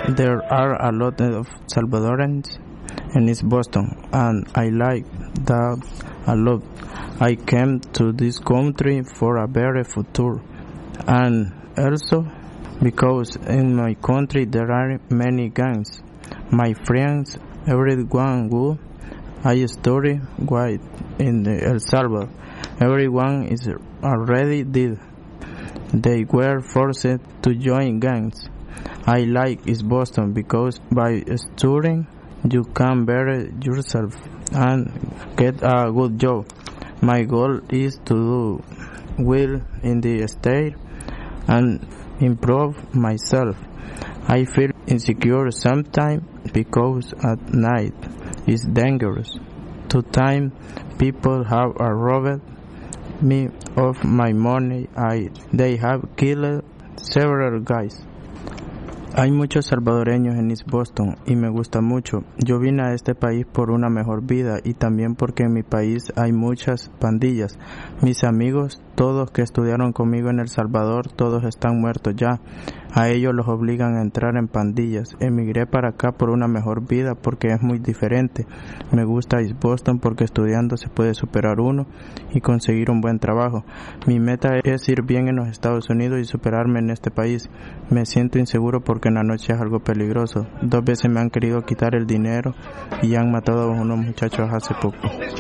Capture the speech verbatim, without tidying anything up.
There are a lot of Salvadorans in East Boston, and I like that a lot. I came to this country for a very future, and also because in my country there are many gangs. My friends, everyone good. I study white in El Salvador. Everyone is already dead. They were forced to join gangs. I like East Boston because by studying you can better yourself and get a good job. My goal is to do well in the state and improve myself. I feel insecure sometimes because at night it's dangerous. Two times people have robbed me of my money. I, they have killed several guys. Hay muchos salvadoreños en East Boston y me gusta mucho. Yo vine a este país por una mejor vida y también porque en mi país hay muchas pandillas. Mis amigos, todos que estudiaron conmigo en El Salvador, todos están muertos ya. A ellos los obligan a entrar en pandillas. Emigré para acá por una mejor vida porque es muy diferente. Me gusta East Boston porque estudiando se puede superar uno y conseguir un buen trabajo. Mi meta es ir bien en los Estados Unidos y superarme en este país. Me siento inseguro porque en la noche es algo peligroso. Dos veces me han querido quitar el dinero y han matado a unos muchachos hace poco.